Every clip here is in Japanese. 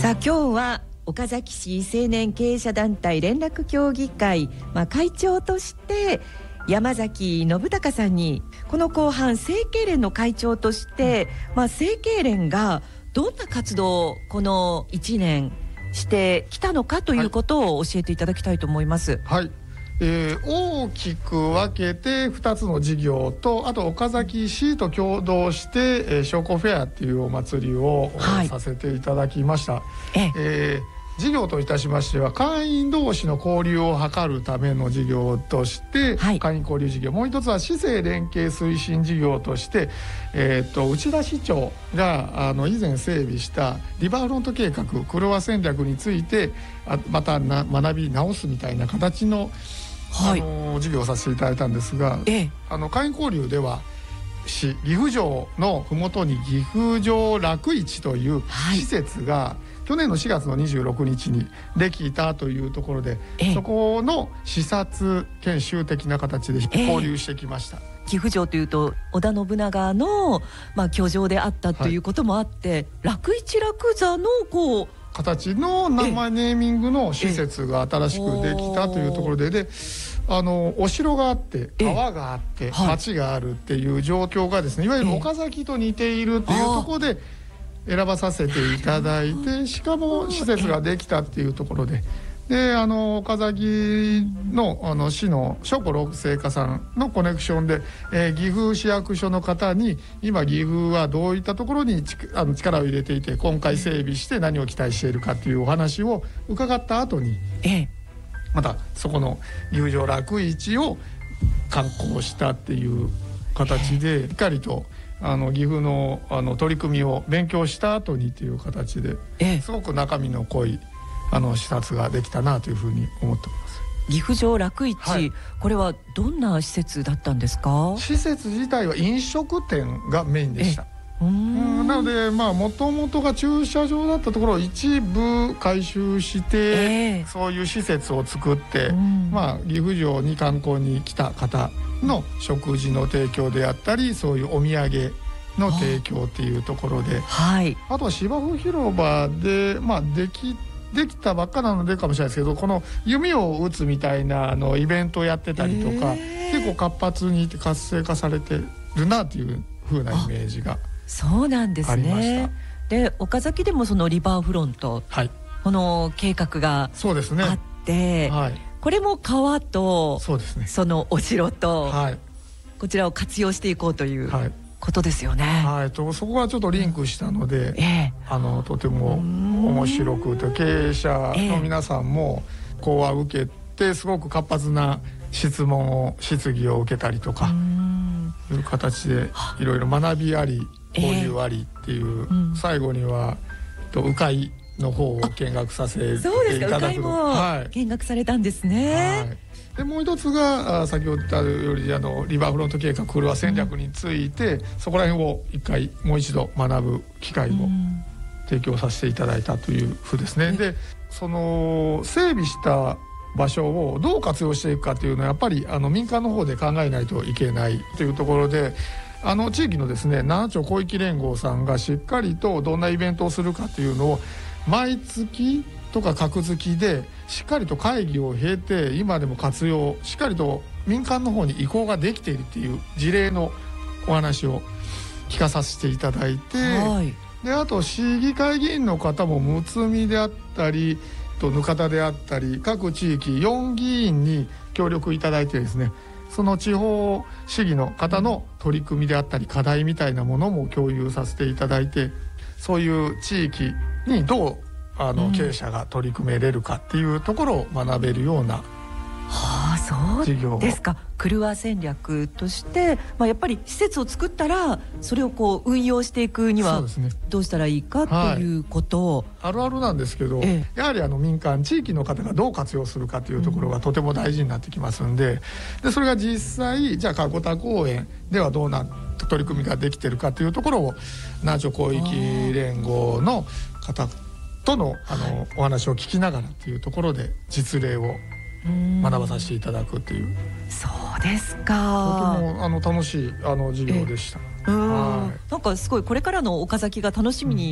さあ今日は岡崎市青年経営者団体連絡協議会、会長として山崎信孝さんにこの後半成蹊連の会長として、成蹊連がどんな活動をこの1年してきたのかということを教えていただきたいと思います。 はい、大きく分けて2つの事業と、あと岡崎市と共同して、商工フェアっていうお祭りを、させていただきました。事業といたしましては会員同士の交流を図るための事業として、会員交流事業、もう一つは市政連携推進事業として、内田市長が以前整備したリバーフロント計画クロワ戦略についてまた学び直すみたいな形の、事業をさせていただいたんですが、会員交流では岐阜城の麓に岐阜城楽市という施設が、去年の4月の26日にできたというところで、そこの視察研修的な形で交流してきました。 岐阜城というと織田信長の、居城であったということもあって、楽市楽座の形の名前、ネーミングの施設が新しくできたというところで、お城があって川があって町があるっていう状況がですね、いわゆる岡崎と似ているっていうところで選ばさせていただいて、しかも施設ができたっていうところで、岡崎の市の商工六成課さんのコネクションで、岐阜市役所の方に今岐阜はどういったところに力を入れていて、今回整備して何を期待しているかっていうお話を伺った後に、またそこの岐阜城楽市を観光したっていう形で、しっかりと岐阜の取り組みを勉強した後にという形で、すごく中身の濃い視察ができたなというふうに思っております。 岐阜城楽市、これはどんな施設だったんですか？ 施設自体は飲食店がメインでした。なのでもともとが駐車場だったところを一部改修して、そういう施設を作って、岐阜城に観光に来た方の食事の提供であったり、そういうお土産の提供っていうところで、あとは芝生広場で、できたばっかなのでかもしれないですけど、この弓を打つみたいなイベントをやってたりとか、結構活発に活性化されてるなという風なイメージがそうなんですね。で岡崎でもそのリバーフロント、この計画があって、これも川とそのお城と、こちらを活用していこうということですよね。 そこがちょっとリンクしたので、とても面白くて、経営者の皆さんも講話を受けてすごく活発な質疑を受けたりとかいう形で、いろいろ学びあり交流ありっていう、最後には鵜飼の方を見学させていただく。鵜飼も見学されたんですね。 でもう一つが先ほど言ったよりリバーフロント計画クロワ戦略について、そこら辺をもう一度学ぶ機会を提供させていただいたというふうですね。でその整備した場所をどう活用していくかというのはやっぱり民間の方で考えないといけないというところで、地域のですね七町広域連合さんがしっかりとどんなイベントをするかというのを毎月とか隔月でしっかりと会議を経て、今でも活用しっかりと民間の方に移行ができているっていう事例のお話を聞かさせていただいて、であと市議会議員の方もむつみであったりぬかたであったり各地域4議員に協力いただいてですね、その地方市議の方の取り組みであったり課題みたいなものも共有させていただいて、そういう地域にどう経営者が取り組めれるかっていうところを学べるようなそうですか。クルワ戦略として、やっぱり施設を作ったらそれを運用していくにはどうしたらいいかということを、 あるあるなんですけど、やはり民間地域の方がどう活用するかというところがとても大事になってきますんで、それが実際じゃあ川田公園ではどうな取り組みができてるかというところを七町広域連合の方とのお話を聞きながらというところで実例を学ばさせていただくっていう。 そうですか。 とても楽しい授業でした。 なんかすごいこれからの岡崎が楽しみに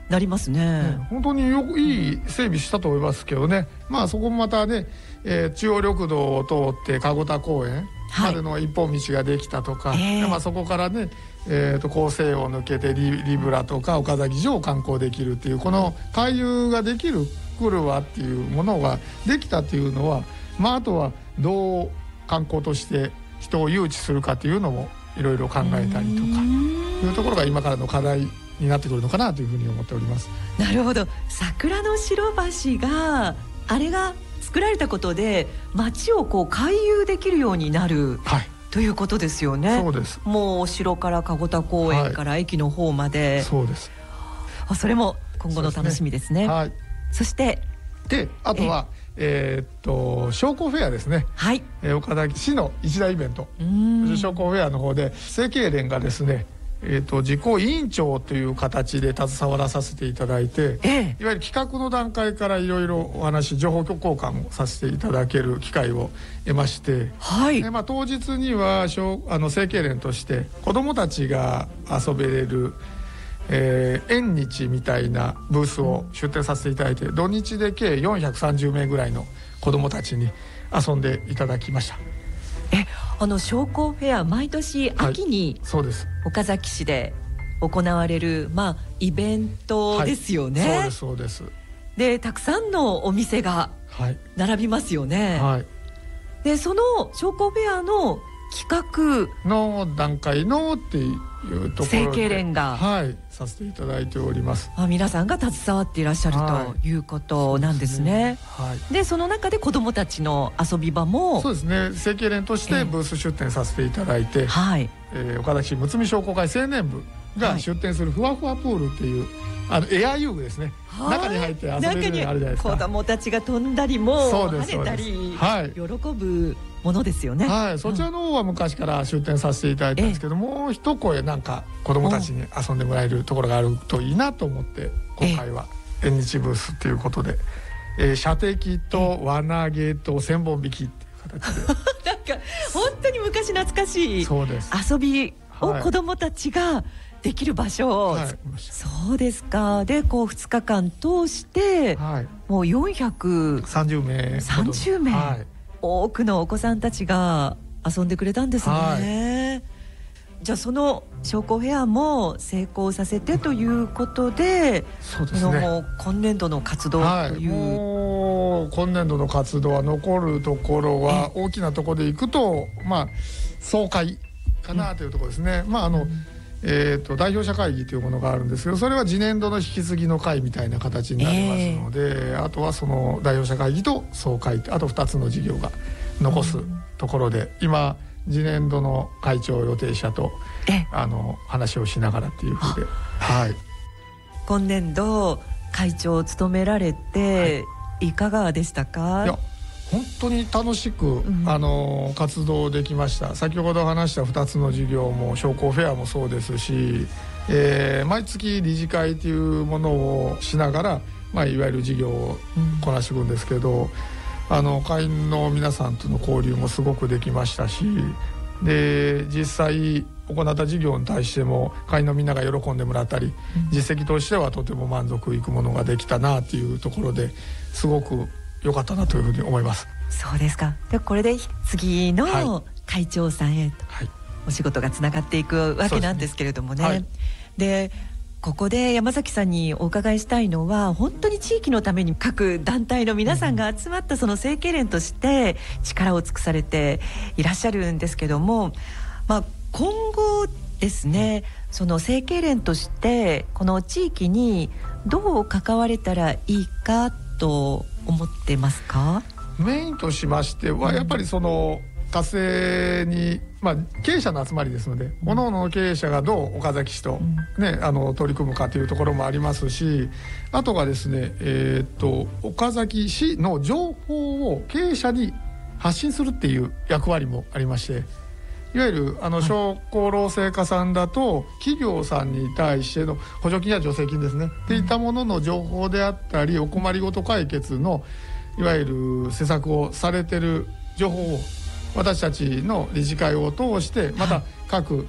なりますね。 本当にいい整備したと思いますけどね。まあそこもまたね、中央緑道を通って籠田公園までの一本道ができたとか、まあそこからね、厚生を抜けてリブラとか岡崎城を観光できるっていう、この回遊ができる来るわっていうものができたっていうのは、まああとはどう観光として人を誘致するかっていうのもいろいろ考えたりとかいうところが今からの課題になってくるのかなというふうに思っております。 なるほど。桜の白橋があれが作られたことで街をこう回遊できるようになる、ということですよね。 そうです。 もうお城から籠田公園から駅の方まで、 そうです。 それも今後の楽しみですね。そしてであとは商工フェアですね。岡崎市の一大イベント、商工フェアの方で成蹊連がですね、実行委員長という形で携わらさせていただいて、いわゆる企画の段階からいろいろお話情報交換をさせていただける機会を得まして、まあ、当日には成蹊連として子どもたちが遊べれる縁日みたいなブースを出展させていただいて、土日で計430名ぐらいの子どもたちに遊んでいただきました。 商工フェア毎年秋にそうです岡崎市で行われる、まあ、イベントですよね。 そうです。 でたくさんのお店が並びますよね。でその商工フェアの企画の段階のっていうところで成蹊連がさせていただいております。 皆さんが携わっていらっしゃるということなんですね。でその中で子どもたちの遊び場もそうですね、成蹊連としてブース出展させていただいて、岡崎市むつみ商工会青年部が出展するふわふわプールっていうエア遊具ですね。中に入って遊べるのあるじゃないですか。 子どもたちが飛んだりも跳ねたり喜ぶものですよね。 そちらの方は昔から出展させていただいたんですけど、もう一声なんか子どもたちに遊んでもらえるところがあるといいなと思って、今回は縁日ブースということで、射的と輪投げと千本引きっていう形でなんか本当に昔懐かしい遊びを子どもたちができる場所を、そうですか。でこう2日間通して、もう430名多くのお子さんたちが遊んでくれたんですね。じゃあその商工フェアも成功させてということで、もう今年度の活動という、 もう今年度の活動は残るところは大きなところでいくと、まあ総会かなというところですね。まあ代表者会議というものがあるんですけど、それは次年度の引き継ぎの会みたいな形になりますので、あとはその代表者会議と総会、あと2つの事業が残すところで、今次年度の会長予定者と話をしながらっていうふうで、 今年度会長を務められて、いかがでしたか？ いや本当に楽しく、活動できました。先ほど話した2つの事業も商工フェアもそうですし、毎月理事会というものをしながら、まあ、いわゆる事業をこなしていくんですけど、会員の皆さんとの交流もすごくできましたし、で実際行った事業に対しても会員のみんなが喜んでもらったり、実績としてはとても満足いくものができたなっていうところですごく良かったなというふうに思います。 そうですか。でこれで次の会長さんへとお仕事がつながっていくわけなんですけれどもね。でここで山崎さんにお伺いしたいのは、本当に地域のために各団体の皆さんが集まったその成蹊連として力を尽くされていらっしゃるんですけども、今後ですね、その成蹊連としてこの地域にどう関われたらいいかと思ってますか？ メインとしましてはやっぱりその活性に、経営者の集まりですので、各々の経営者がどう岡崎市と、取り組むかというところもありますし、あとがですね、岡崎市の情報を経営者に発信するっていう役割もありまして、いわゆる商工労政課さんだと企業さんに対しての補助金や助成金ですねっていったものの情報であったり、お困りごと解決のいわゆる施策をされてる情報を私たちの理事会を通して、また各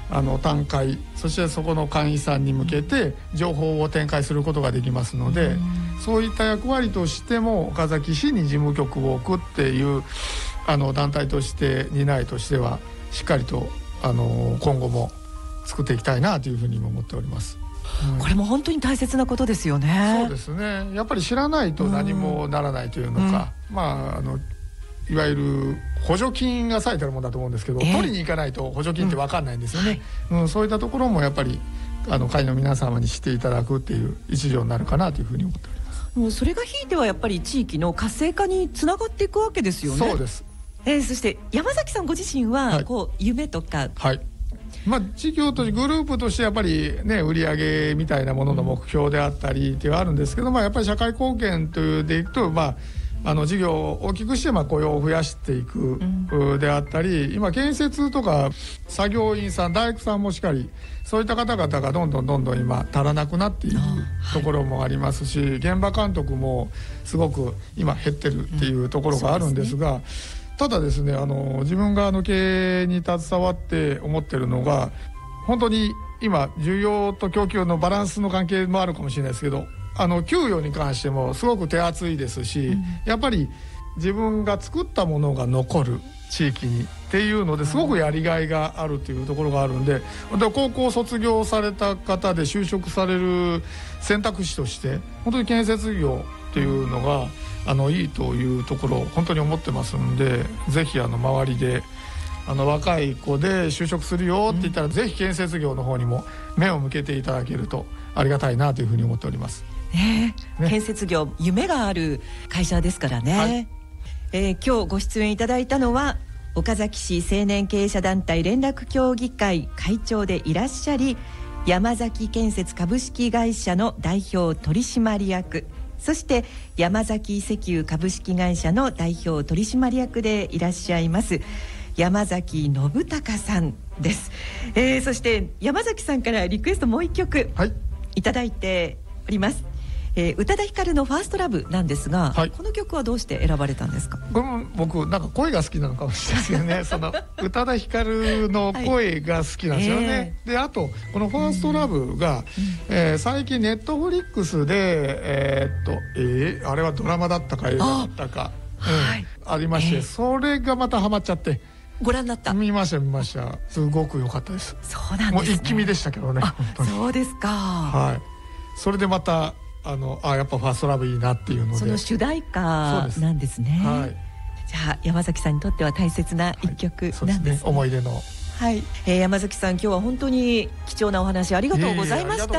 単会、そしてそこの会員さんに向けて情報を展開することができますので、そういった役割としても岡崎市に事務局を置くっていう団体として担いとしてはしっかりと今後も作っていきたいなというふうにも思っております。 これも本当に大切なことですよね。 そうですね。やっぱり知らないと何もならないというのか、いわゆる補助金が割いてあるものだと思うんですけど、取りに行かないと補助金って分かんないんですよね。そういったところもやっぱり会の皆様に知っていただくっていう一助になるかなというふうに思っております。 もうそれがひいてはやっぱり地域の活性化につながっていくわけですよね。 そうです。 そして山崎さんご自身は夢とか、 事業としてグループとしてやっぱりね、売上みたいなものの目標であったりっていうのはあるんですけど、やっぱり社会貢献というでいくと、事業を大きくして雇用を増やしていくであったり、今建設とか作業員さん、大工さんもしっかりそういった方々がどんどん今足らなくなっているところもありますし、現場監督もすごく今減ってるっていうところがあるんですが、ただですね、自分が経営に携わって思ってるのが、本当に今需要と供給のバランスの関係もあるかもしれないですけど、給与に関してもすごく手厚いですし、やっぱり自分が作ったものが残る地域にっていうのですごくやりがいがあるというところがあるんで、高校卒業された方で就職される選択肢として本当に建設業っていうのがいいというところを本当に思ってますんで、ぜひ周りで若い子で就職するよって言ったら、ぜひ建設業の方にも目を向けていただけるとありがたいなというふうに思っております。 建設業夢がある会社ですからね。今日ご出演いただいたのは岡崎市青年経営者団体連絡協議会会長でいらっしゃり、山崎建設株式会社の代表取締役、そして山崎石油株式会社の代表取締役でいらっしゃいます山崎信孝さんです。そして山崎さんからリクエストもう一曲いただいております。宇多田ヒカルのファーストラブなんですが、この曲はどうして選ばれたんですか？ これも僕なんか声が好きなのかもしれないですよね。その宇多田ヒカルの声が好きなんですよね。であとこのファーストラブが、最近ネットフリックスであれはドラマだったか映画だったかありまして、それがまたハマっちゃって。 ご覧になった？ 見ましたすごく良かったです。 そうなんですね。 もう一気見でしたけどね。 そうですか。 それでまたやっぱファーストラブいいなっていうので、 その主題歌なんですね。じゃあ山崎さんにとっては大切な一曲なんですね。 思い出の。 山崎さん、今日は本当に貴重なお話ありがとうございました。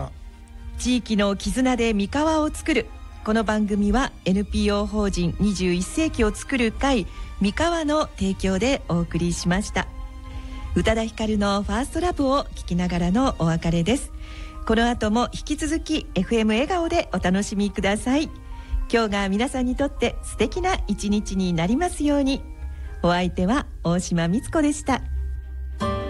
地域の絆で三河を作る。この番組は NPO 法人21世紀を作る会三河の提供でお送りしました。宇多田ヒカルのファーストラブを聞きながらのお別れです。この後も引き続き FM 笑顔でお楽しみください。今日が皆さんにとって素敵な一日になりますように。お相手は大島光子でした。